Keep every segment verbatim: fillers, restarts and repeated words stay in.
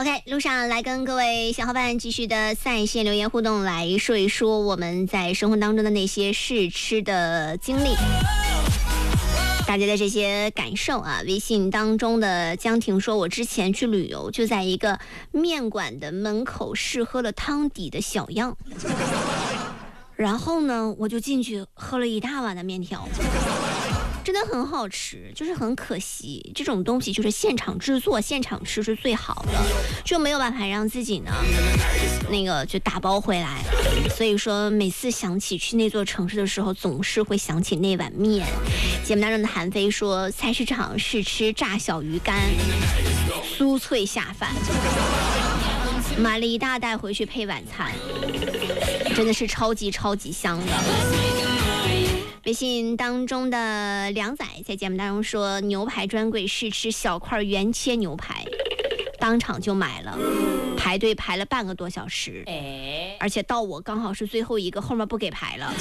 OK， 路上来跟各位小伙伴继续的在线留言互动，来说一说我们在生活当中的那些试吃的经历，大家的这些感受啊。微信当中的江婷说，我之前去旅游，就在一个面馆的门口试喝了汤底的小样，然后呢，我就进去喝了一大碗的面条。真的很好吃，就是很可惜，这种东西就是现场制作现场吃是最好的，就没有办法让自己呢那个就打包回来。所以说每次想起去那座城市的时候，总是会想起那碗面。节目当中的韩飞说，菜市场试吃炸小鱼干，酥脆下饭，买了一大袋回去配晚餐，真的是超级超级香的。微信当中的梁仔在节目当中说，牛排专柜试吃小块原切牛排，当场就买了，排队排了半个多小时，而且到我刚好是最后一个，后面不给排了。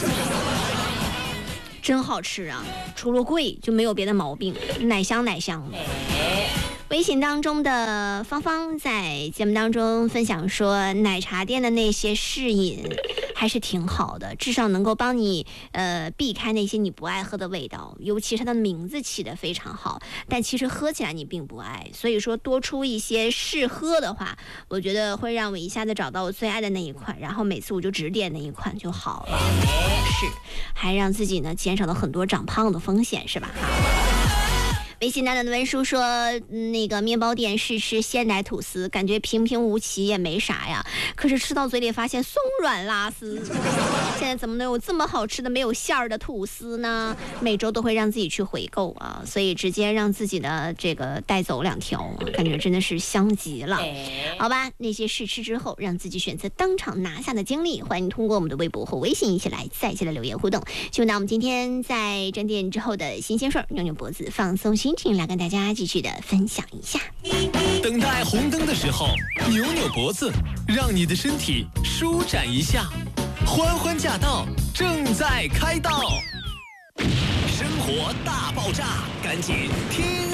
真好吃啊，除了贵就没有别的毛病，奶香奶香的。微信当中的芳芳在节目当中分享说，奶茶店的那些试饮还是挺好的，至少能够帮你呃避开那些你不爱喝的味道，尤其是它的名字起得非常好，但其实喝起来你并不爱，所以说多出一些试喝的话，我觉得会让我一下子找到我最爱的那一款，然后每次我就只点那一款就好了，是，还让自己呢减少了很多长胖的风险，是吧？微信当中的文书说，那个面包店试吃鲜奶吐司，感觉平平无奇也没啥呀，可是吃到嘴里发现松软拉丝。现在怎么能有这么好吃的没有馅儿的吐司呢？每周都会让自己去回购啊，所以直接让自己的这个带走两条，感觉真的是香极了。好吧，那些试吃之后让自己选择当场拿下的经历，欢迎通过我们的微博和微信一起来再次的留言互动。希望到我们今天在整点之后的新鲜事儿，扭扭脖子放松心情，来跟大家继续的分享一下。 等待红灯的时候，扭扭脖子，让你的身体舒展一下。欢欢驾到，正在开道。生活大爆炸，赶紧听。